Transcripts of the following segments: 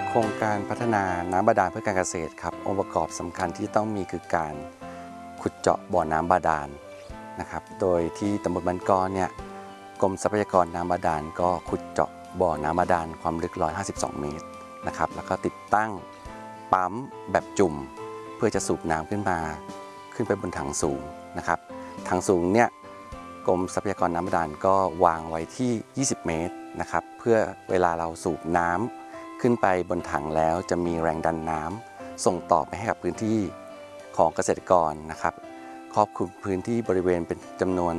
โครงการพัฒนาน้ำบาดาลเพื่อการเกษตรครับองค์ประกอบสำคัญที่ต้องมีคือการขุดเจาะบ่อน้ำบาดาลนะครับโดยที่ตำบลบ้านกอเนี่ยกรมทรัพยากรน้ำบาดาลก็ขุดเจาะบ่อน้ำบาดาลความลึก152 เมตรนะครับแล้วก็ติดตั้งปั๊มแบบจุ่มเพื่อจะสูบน้ำขึ้นไปบนถังสูงนะครับถังสูงเนี่ยกรมทรัพยากรน้ำบาดาลก็วางไว้ที่ 20 เมตรนะครับเพื่อเวลาเราสูบน้ำขึ้นไปบนถังแล้วจะมีแรงดันน้ำส่งต่อไปให้กับพื้นที่ของเกษตรกรนะครับครอบคลุมพื้นที่บริเวณเป็นจำนวน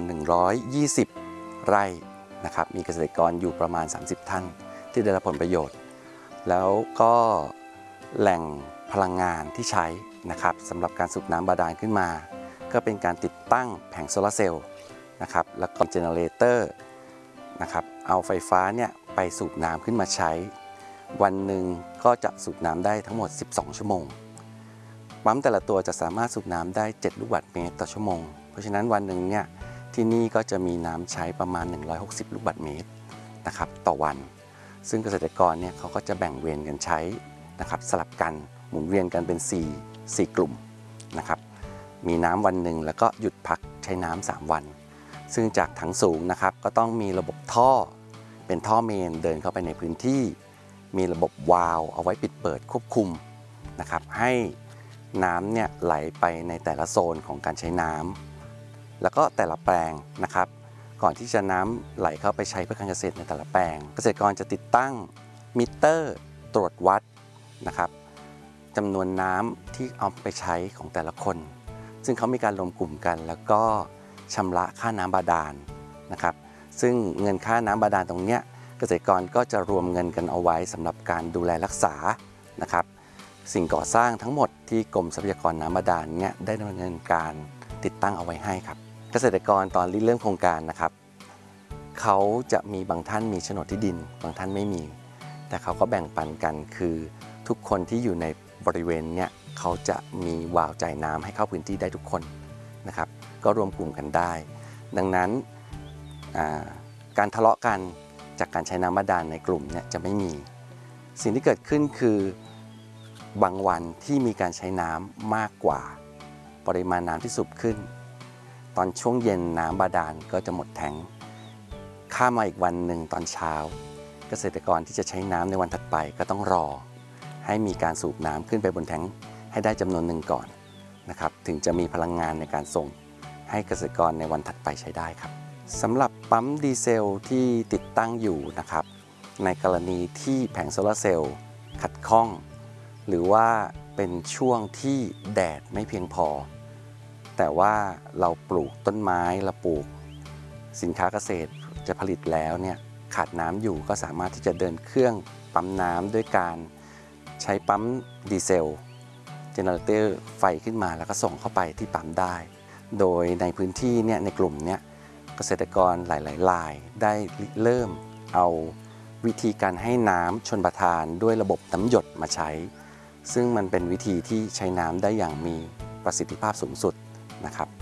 120 ไร่นะครับมีเกษตรกรอยู่ประมาณ30 ท่านที่ได้รับผลประโยชน์แล้วก็แหล่งพลังงานที่ใช้นะครับสำหรับการสูบน้ำบาดาลขึ้นมาก็เป็นการติดตั้งแผงโซลาร์เซลล์นะครับแล้วก็เจเนเรเตอร์นะครับเอาไฟฟ้าเนี่ยไปสูบน้ำขึ้นมาใช้วันหนึ่งก็จะสูบน้ำได้ทั้งหมด12 ชั่วโมงปั๊มแต่ละตัวจะสามารถสูบน้ำได้7 ลูกบาศก์เมตรต่อชั่วโมงเพราะฉะนั้นวันหนึ่งเนี่ยที่นี่ก็จะมีน้ำใช้ประมาณ160 ลูกบาศก์เมตรนะครับต่อวันซึ่งเกษตรกรเนี่ยเขาก็จะแบ่งเวรกันใช้นะครับสลับกันหมุนเวียนกันเป็น4 กลุ่มนะครับมีน้ำวันหนึ่งแล้วก็หยุดพักใช้น้ำ3 วันซึ่งจากถังสูงนะครับก็ต้องมีระบบท่อเป็นท่อเมนเดินเข้าไปในพื้นที่มีระบบวาล์วเอาไว้ปิดเปิดควบคุมนะครับให้น้ำเนี่ยไหลไปในแต่ละโซนของการใช้น้ำแล้วก็แต่ละแปลงนะครับก่อนที่จะน้ำไหลเข้าไปใช้เพื่อการเกษตรในแต่ละแปลงเกษตรกรจะติดตั้งมิเตอร์ตรวจวัดนะครับจำนวนน้ำที่เอาไปใช้ของแต่ละคนซึ่งเขามีการรวมกลุ่มกันแล้วก็ชำระค่าน้ำบาดาลนะครับซึ่งเงินค่าน้ำบาดาลตรงเนี้ยเกษตรกรก็จะรวมเงินกันเอาไว้สำหรับการดูแลรักษานะครับสิ่งก่อสร้างทั้งหมดที่กรมทรัพยากรน้ำบาดาลเนี่ยได้ดำเนินการติดตั้งเอาไว้ให้ครับเกษตรกรตอนริเริ่มโครงการนะครับเขาจะมีบางท่านมีโฉนดที่ดินบางท่านไม่มีแต่เขาก็แบ่งปันกันคือทุกคนที่อยู่ในบริเวณเนี่ยเขาจะมีวาล์วจ่ายน้ำให้เข้าพื้นที่ได้ทุกคนนะครับก็รวมกลุ่มกันได้ดังนั้นการทะเลาะกันจากการใช้น้ำบาดาลในกลุ่มเนี่ยจะไม่มีสิ่งที่เกิดขึ้นคือบางวันที่มีการใช้น้ำมากกว่าปริมาณน้ำที่สูบขึ้นตอนช่วงเย็นน้ำบาดาลก็จะหมดแทงข้ามมาอีกวันหนึ่งตอนเช้าเกษตรกรที่จะใช้น้ำในวันถัดไปก็ต้องรอให้มีการสูบน้ำขึ้นไปบนแทงให้ได้จำนวนหนึ่งก่อนนะครับถึงจะมีพลังงานในการส่งให้เกษตรกรในวันถัดไปใช้ได้ครับสำหรับปั๊มดีเซลที่ติดตั้งอยู่นะครับในกรณีที่แผงโซลาร์เซลล์ขัดข้องหรือว่าเป็นช่วงที่แดดไม่เพียงพอแต่ว่าเราปลูกต้นไม้เราปลูกสินค้าเกษตรจะผลิตแล้วเนี่ยขาดน้ำอยู่ก็สามารถที่จะเดินเครื่องปั๊มน้ำด้วยการใช้ปั๊มดีเซลเจเนเรเตอร์ไฟขึ้นมาแล้วก็ส่งเข้าไปที่ปั๊มได้โดยในพื้นที่เนี่ยในกลุ่มเนี่ยเกษตรกรหลายๆรายได้เริ่มเอาวิธีการให้น้ำชลประทานด้วยระบบน้ำหยดมาใช้ซึ่งมันเป็นวิธีที่ใช้น้ำได้อย่างมีประสิทธิภาพสูงสุดนะครับ